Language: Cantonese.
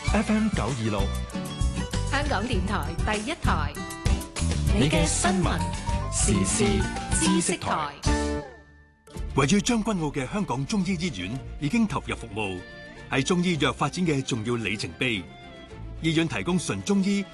FM 926， 香港電台第一台， 你嘅新聞時事知識台。 位於將軍澳嘅香港中醫醫院已經投入服務，係中醫藥發展嘅重要里程碑。醫院提供純中醫